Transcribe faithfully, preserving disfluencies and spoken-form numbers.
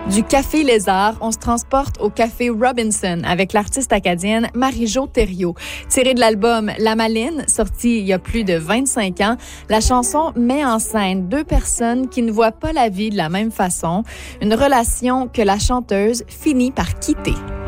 Du Café Lézard, on se transporte au Café Robinson avec l'artiste acadienne Marie-Jo Thériault. Tirée de l'album La Maline, sorti il y a plus de vingt-cinq ans, la chanson met en scène deux personnes qui ne voient pas la vie de la même façon, une relation que la chanteuse finit par quitter.